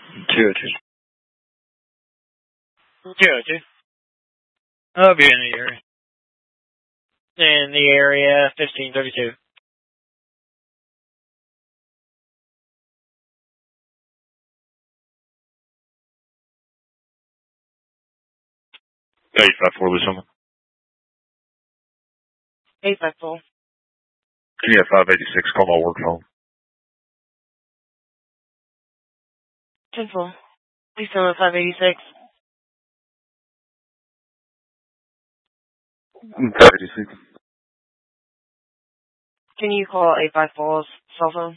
202. 202. I'll be in the area. In the area, 1532. Hey, 854, Lucille. 854. Yeah, 586, call my work phone. 10-4. Please tell me 586. 586. Can you call 854's cell phone?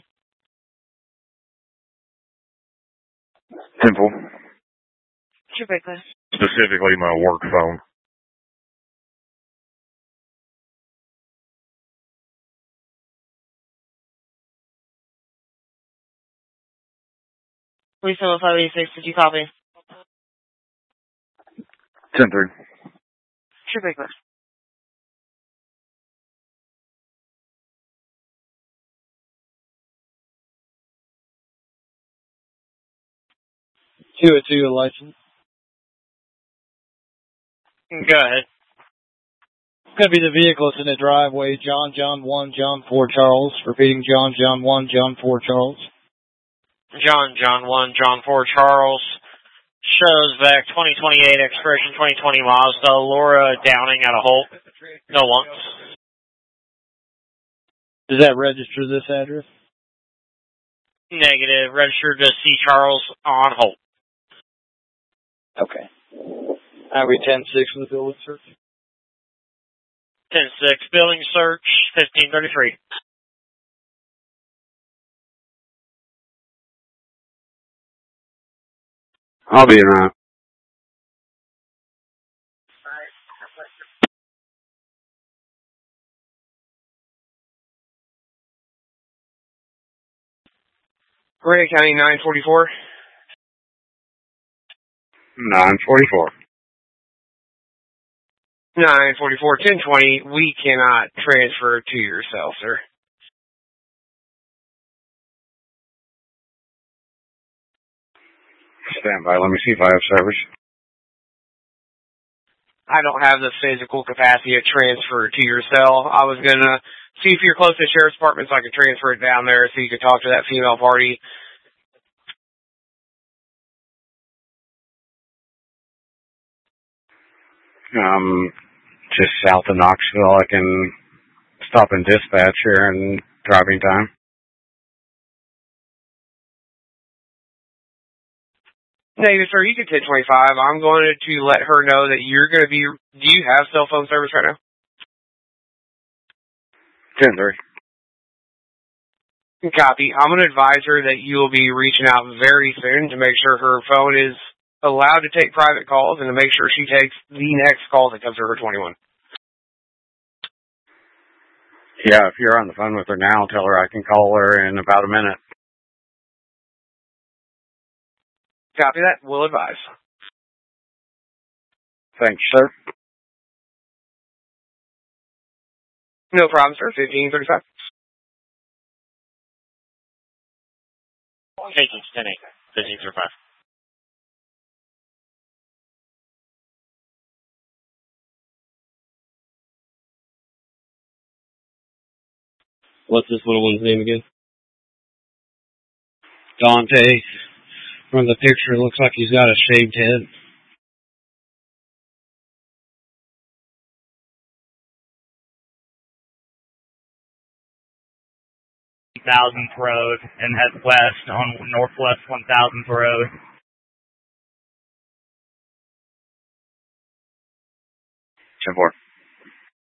10-4. Sure, Baker. Specifically my work phone. Please tell me 586. Did you copy? 10-3. Sure, Baker. Two at two, license. Go ahead. It's going to be the vehicle that's in the driveway. John 1, John 4, Charles. Repeating, John 1, John 4, Charles. John 1, John 4, Charles. Shows back 2028 expiration 2020 Mazda. Laura Downing out of Holt. No lumps. Does that register this address? Negative. Registered to C. Charles on Holt. Okay. Highway 10-6 with the building search. 10-6. Building search. 1533. I'll be around. Gray County 944. 944. 944, 1020. We cannot transfer to yourself, sir. Stand by. Let me see if I have service. I don't have the physical capacity to transfer to your cell. I was going to see if you're close to the sheriff's department so I could transfer it down there so you could talk to that female party. Just south of Knoxville. I can stop and dispatch here in driving time. Negative, sir. You can 1025. I'm going to let her know that you're going to be... Do you have cell phone service right now? 10-3. Copy. I'm going to advise her that you will be reaching out very soon to make sure her phone is allowed to take private calls and to make sure she takes the next call that comes to her 21. Yeah, if you're on the phone with her now, tell her I can call her in about a minute. Copy that. We'll advise. Thanks, sir. No problem, sir. 1535. Taking 10-8. 1535. What's this little one's name again? Dante. From the picture, it looks like he's got a shaved head. th Road and head west on Northwest 1000th Road. 10-4.